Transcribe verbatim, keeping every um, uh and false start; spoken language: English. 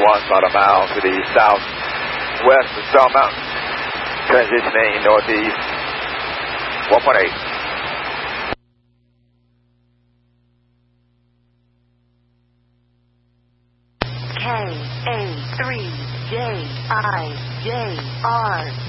one, about a mile to the southwest of Stone Mountain. Transitioning northeast, one point eight. K A three J I J R